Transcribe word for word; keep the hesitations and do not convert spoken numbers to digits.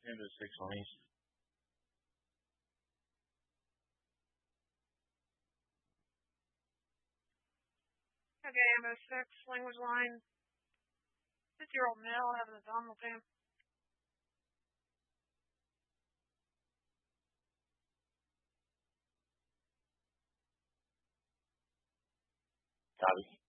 Into six lanes. Okay, M O six, language line. fifty-year-old male having abdominal pain. Copy.